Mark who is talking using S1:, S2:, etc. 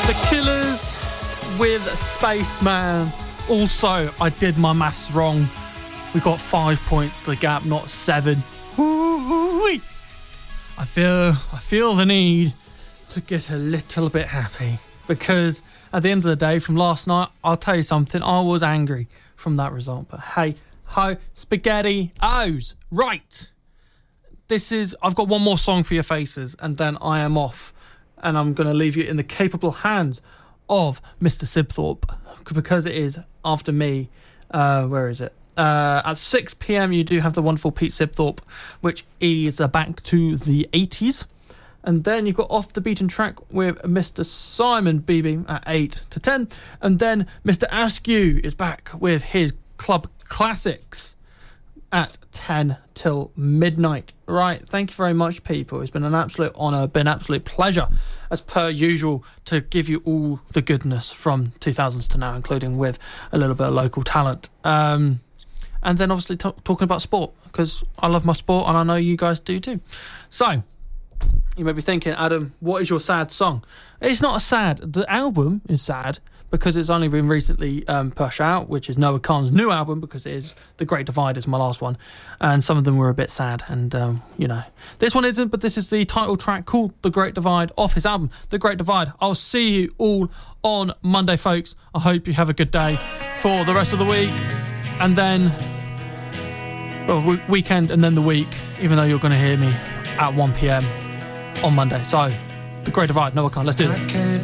S1: The Killers with Spaceman. Also, I did my maths wrong. We got 5 points the gap, not 7. Woo-wee. I feel the need to get a little bit happy because at the end of the day, from last night, I'll tell you something. I was angry from that result, but hey, ho, spaghetti O's. Right. I've got one more song for your faces, and then I am off, and I'm going to leave you in the capable hands of Mr. Sibthorpe, because it is after me. Where is it? At 6 p.m. you do have the wonderful Pete Sibthorpe, which is back to the 80s. And then you've got Off the Beaten Track with Mr. Simon Beebe at 8 to 10. And then Mr. Askew is back with his Club Classics at 10 till midnight. Right, thank you very much, people. It's been an absolute honour, been an absolute pleasure, as per usual, to give you all the goodness from 2000s to now, including with a little bit of local talent. And then obviously talking about sport, because I love my sport and I know you guys do too. So, you may be thinking, Adam, what is your sad song? It's not a sad. The album is sad because it's only been recently pushed out, which is Noah Kahan's new album, because it is The Great Divide is my last one. And some of them were a bit sad. And, this one isn't, but this is the title track called The Great Divide off his album, The Great Divide. I'll see you all on Monday, folks. I hope you have a good day for the rest of the week. And then, weekend and then the week, even though you're going to hear me at 1 p.m. on Monday. So, The Great Divide, Noah Kahan, let's do this.